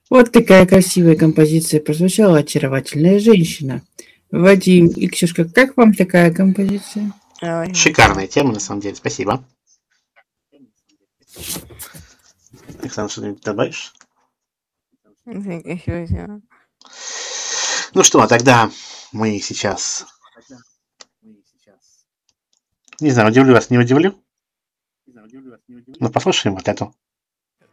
Вот такая красивая композиция прозвучала, очаровательная женщина. Вадим и Ксюшка, как вам такая композиция? Ой, Шикарная тема, на самом деле. Спасибо. Александр, что-нибудь добавишь? ничего. Ну что, а тогда мы сейчас... Не знаю, удивлю вас, не удивлю? Ну, послушаем вот эту